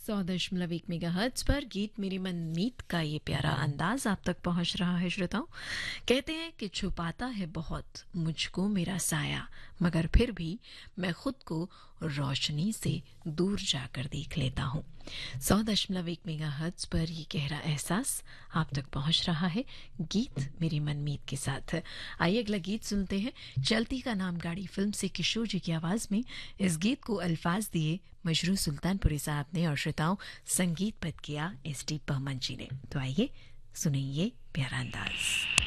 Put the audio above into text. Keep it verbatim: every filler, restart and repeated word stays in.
सौ दशमलव एक मेगाहर्ट्ज पर गीत मेरी मनमीत का ये प्यारा अंदाज आप तक पहुंच रहा है श्रोताओं। कहते हैं कि छुपाता है बहुत मुझको मेरा साया, मगर फिर भी मैं खुद को रोशनी से दूर जाकर देख लेता हूँ। सौ दशमलव एक मेगाहर्ट्ज पर ये गहरा एहसास आप तक पहुंच रहा है गीत मेरी मनमीत के साथ। आइए अगला गीत सुनते हैं। चलती का नाम गाड़ी फिल्म से किशोर जी की आवाज में इस गीत को अल्फाज दिए मजरू सुल्तानपुरी साहब ने और श्रोताओं संगीत पद किया एस डी बर्मन जी ने। तो आइए सुनिए प्यारा अंदाज।